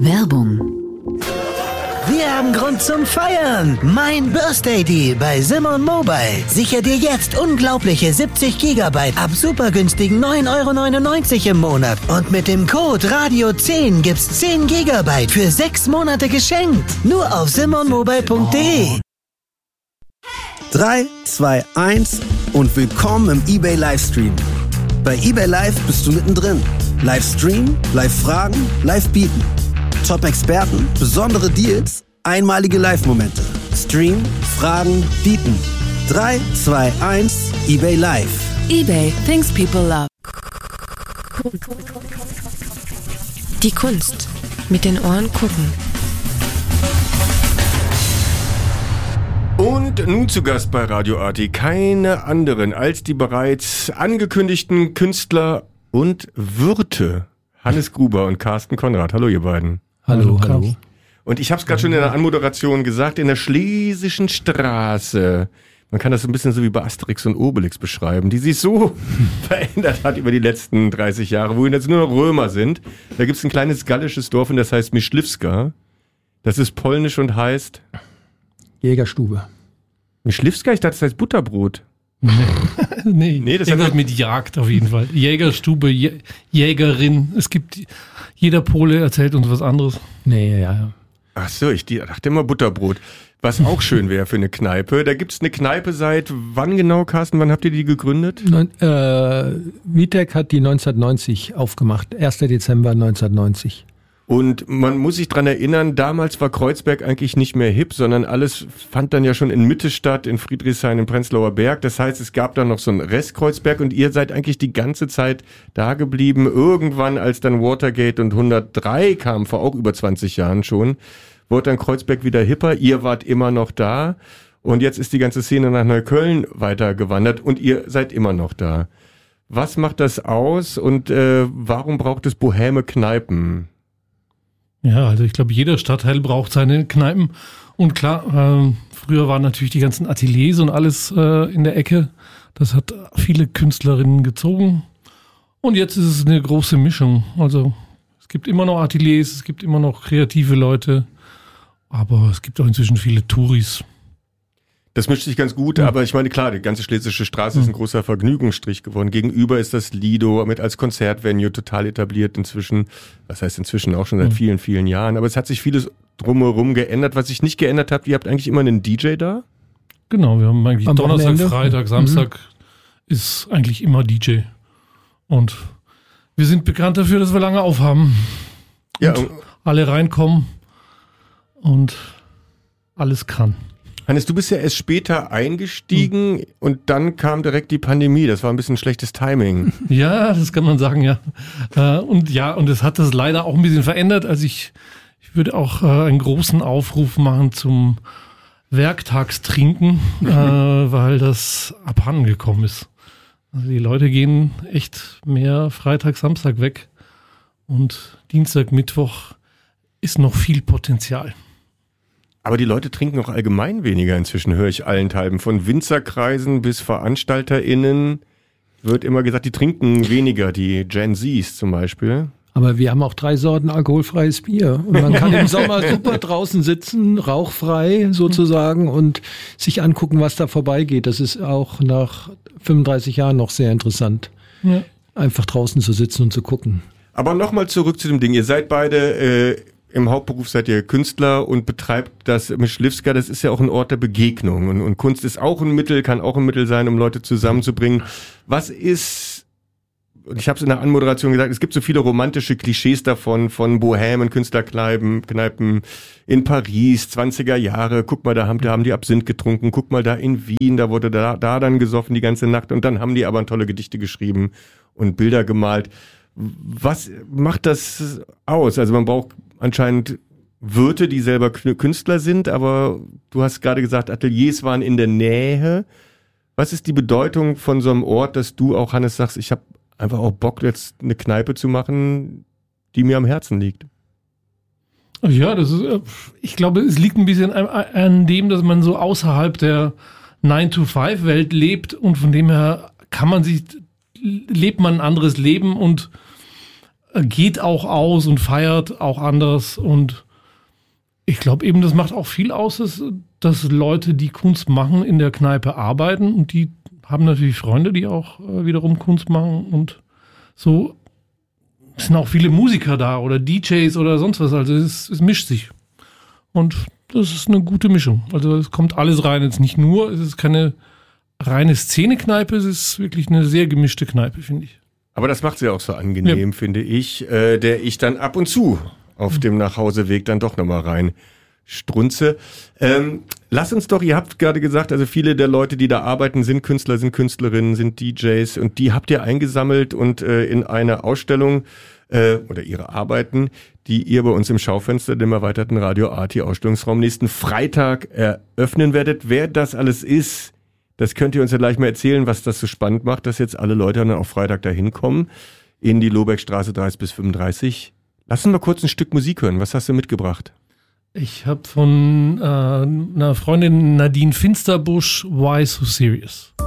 Werbung. Wir haben Grund zum Feiern. Mein Birthday Deal bei Simon Mobile. Sichere dir jetzt unglaubliche 70 GB ab supergünstigen 9,99 € im Monat. Und mit dem Code Radio10 gibt's 10 GB für 6 Monate geschenkt. Nur auf simonmobile.de. 3, 2, 1 und willkommen im eBay Livestream. Bei eBay Live bist du mittendrin. Livestream, Live-Fragen, Live-Bieten. Top-Experten, besondere Deals, einmalige Live-Momente. Stream, Fragen, Bieten. 3, 2, 1, eBay Live. eBay, things people love. Die Kunst. Mit den Ohren gucken. Und nun zu Gast bei Radio Arti keine anderen als die bereits angekündigten Künstler und Wirte. Hannes Gruber und Carsten Konrad. Hallo ihr beiden. Hallo. Und ich habe es gerade schon in der Anmoderation gesagt, in der Schlesischen Straße, man kann das so ein bisschen so wie bei Asterix und Obelix beschreiben, die sich so verändert hat über die letzten 30 Jahre, wo jetzt nur noch Römer sind. Da gibt's ein kleines gallisches Dorf und das heißt Myśliwska. Das ist polnisch und heißt... Jägerstube. Myśliwska? Ich dachte, das heißt Butterbrot. Nee, das hat mit Jagd auf jeden Fall. Jägerstube, Jägerin. Es gibt, jeder Pole erzählt uns was anderes. Nee, ja. Ach so, ich dachte immer Butterbrot. Was auch schön wäre für eine Kneipe. Da gibt's eine Kneipe seit wann genau, Carsten? Wann habt ihr die gegründet? Vitek hat die 1990 aufgemacht. 1. Dezember 1990. Und man muss sich dran erinnern, damals war Kreuzberg eigentlich nicht mehr hip, sondern alles fand dann ja schon in Mitte statt, in Friedrichshain, im Prenzlauer Berg. Das heißt, es gab dann noch so einen Rest Kreuzberg und ihr seid eigentlich die ganze Zeit da geblieben. Irgendwann, als dann Watergate und 103 kamen, vor auch über 20 Jahren schon, wurde dann Kreuzberg wieder hipper. Ihr wart immer noch da und jetzt ist die ganze Szene nach Neukölln weitergewandert und ihr seid immer noch da. Was macht das aus und warum braucht es bohème Kneipen? Ja, also ich glaube, jeder Stadtteil braucht seine Kneipen. Und klar, früher waren natürlich die ganzen Ateliers und alles in der Ecke. Das hat viele Künstlerinnen gezogen. Und jetzt ist es eine große Mischung. Also es gibt immer noch Ateliers, es gibt immer noch kreative Leute. Aber es gibt auch inzwischen viele Touris. Das mischt sich ganz gut, aber ich meine, klar, die ganze Schlesische Straße ist ein großer Vergnügungsstrich geworden. Gegenüber ist das Lido mit als Konzertvenue total etabliert inzwischen. Was heißt inzwischen auch schon seit vielen, vielen Jahren. Aber es hat sich vieles drumherum geändert. Was sich nicht geändert hat, ihr habt eigentlich immer einen DJ da? Genau, wir haben eigentlich Am Donnerstag, Wochenende? Freitag, Samstag ist eigentlich immer DJ. Und wir sind bekannt dafür, dass wir lange aufhaben. Ja, Und alle reinkommen und alles kann. Hannes, du bist ja erst später eingestiegen und dann kam direkt die Pandemie. Das war ein bisschen schlechtes Timing. Ja, das kann man sagen, ja. Und es hat das leider auch ein bisschen verändert. Also ich würde auch einen großen Aufruf machen zum Werktagstrinken, weil das abhanden gekommen ist. Also die Leute gehen echt mehr Freitag, Samstag weg und Dienstag, Mittwoch ist noch viel Potenzial. Aber die Leute trinken auch allgemein weniger inzwischen, höre ich allenthalben. Von Winzerkreisen bis VeranstalterInnen wird immer gesagt, die trinken weniger, die Gen Zs zum Beispiel. Aber wir haben auch 3 Sorten alkoholfreies Bier. Und man kann im Sommer super draußen sitzen, rauchfrei sozusagen, und sich angucken, was da vorbeigeht. Das ist auch nach 35 Jahren noch sehr interessant. Ja. Einfach draußen zu sitzen und zu gucken. Aber nochmal zurück zu dem Ding. Ihr seid beide... Im Hauptberuf seid ihr Künstler und betreibt das Myśliwska. Das ist ja auch ein Ort der Begegnung. Und Kunst ist auch ein Mittel, kann auch ein Mittel sein, um Leute zusammenzubringen. Was ist, und ich habe es in der Anmoderation gesagt, es gibt so viele romantische Klischees davon, von Bohèmen, Künstlerkneipen in Paris, 20er Jahre. Guck mal, da haben die Absinth getrunken. Guck mal, da in Wien, da wurde da dann gesoffen die ganze Nacht. Und dann haben die aber tolle Gedichte geschrieben und Bilder gemalt. Was macht das aus? Also man braucht anscheinend Wirte, die selber Künstler sind, aber du hast gerade gesagt, Ateliers waren in der Nähe. Was ist die Bedeutung von so einem Ort, dass du auch, Hannes, sagst, ich habe einfach auch Bock, jetzt eine Kneipe zu machen, die mir am Herzen liegt? Ja, das ist, ich glaube, es liegt ein bisschen an dem, dass man so außerhalb der 9-to-5-Welt lebt und von dem her lebt man ein anderes Leben und geht auch aus und feiert auch anders. Und ich glaube eben, das macht auch viel aus, dass Leute, die Kunst machen, in der Kneipe arbeiten. Und die haben natürlich Freunde, die auch wiederum Kunst machen. Und so sind auch viele Musiker da oder DJs oder sonst was. Also es mischt sich. Und das ist eine gute Mischung. Also es kommt alles rein. Jetzt nicht nur, es ist keine reine Szene-Kneipe, es ist wirklich eine sehr gemischte Kneipe, finde ich. Aber das macht sie auch so angenehm, finde ich, der ich dann ab und zu auf dem Nachhauseweg dann doch nochmal rein strunze. Lass uns doch, ihr habt gerade gesagt, also viele der Leute, die da arbeiten, sind Künstler, sind Künstlerinnen, sind DJs und die habt ihr eingesammelt und in eine Ausstellung oder ihre Arbeiten, die ihr bei uns im Schaufenster dem erweiterten Radio Arti Ausstellungsraum nächsten Freitag eröffnen werdet. Wer das alles ist, das könnt ihr uns ja gleich mal erzählen, was das so spannend macht, dass jetzt alle Leute dann auch Freitag da hinkommen in die Lohbergstraße 30 bis 35. Lass uns mal kurz ein Stück Musik hören. Was hast du mitgebracht? Ich habe von einer Freundin Nadine Finsterbusch Why So Serious.